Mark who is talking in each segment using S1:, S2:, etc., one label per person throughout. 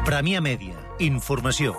S1: Premià Mèdia. Informació.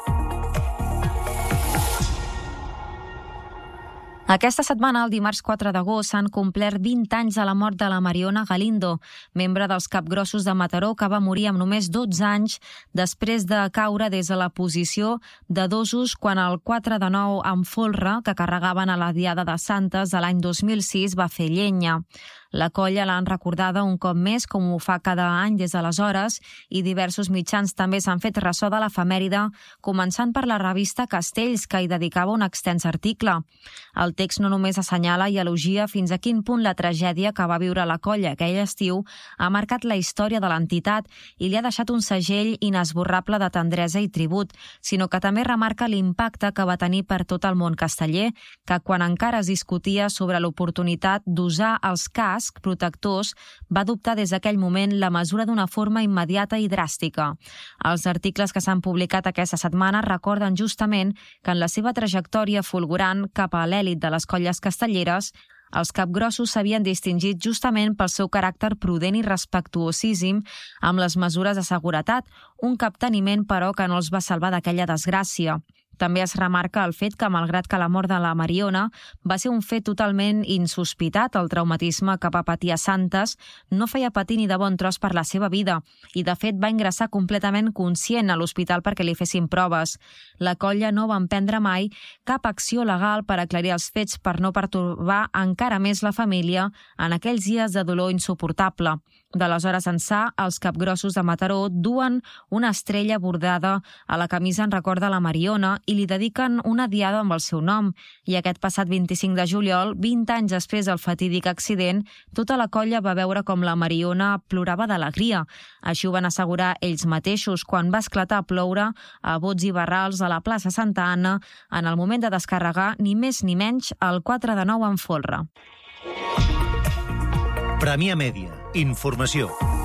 S2: Aquesta setmana, el dimarts 4 d'agost, s'han complert 20 anys de la mort de la Mariona Galindo, membre dels Capgrossos de Mataró, que va morir amb només 12 anys després de caure des de la posició de dosos quan el 4 de 9 amb folre que carregaven a la Diada de Santes de l'any 2006 va fer llenya. La colla l'han recordada un cop més, com ho fa cada any des d'aleshores, i diversos mitjans també s'han fet ressò de l'efemèride, començant per la revista Castells, que hi dedicava un extens article. El text no només assenyala i elogia fins a quin punt la tragèdia que va viure la colla aquell estiu ha marcat la història de l'entitat i li ha deixat un segell inesborrable de tendresa i tribut, sinó que també remarca l'impacte que va tenir per tot el món casteller, que quan encara es discutia sobre l'oportunitat d'usar els cascs protectors, va adoptar des d'aquell moment la mesura d'una forma immediata i dràstica. Els articles que s'han publicat aquesta setmana recorden justament que en la seva trajectòria fulgurant cap a l'èlit de les colles castelleres, els capgrossos s'havien distingit justament pel seu caràcter prudent i respectuosíssim amb les mesures de seguretat, un capteniment, però, que no els va salvar d'aquella desgràcia. També es remarca el fet que, malgrat que la mort de la Mariona va ser un fet totalment insospitat, el traumatisme que va patir a Santes no feia patir ni de bon tros per la seva vida i, de fet, va ingressar completament conscient a l'hospital perquè li fessin proves. La colla no va emprendre mai cap acció legal per aclarir els fets per no pertorbar encara més la família en aquells dies de dolor insuportable. D'aleshores ençà, els Capgrossos de Mataró duen una estrella bordada a la camisa en record de la Mariona i li dediquen una diada amb el seu nom. I aquest passat 25 de juliol, 20 anys després del fatídic accident, tota la colla va veure com la Mariona plorava d'alegria. Així ho van assegurar ells mateixos quan va esclatar a ploure a bots i barrals a la plaça Santa Anna en el moment de descarregar ni més ni menys el 4 de 9 en folre.
S1: Premià Mèdia. Informació.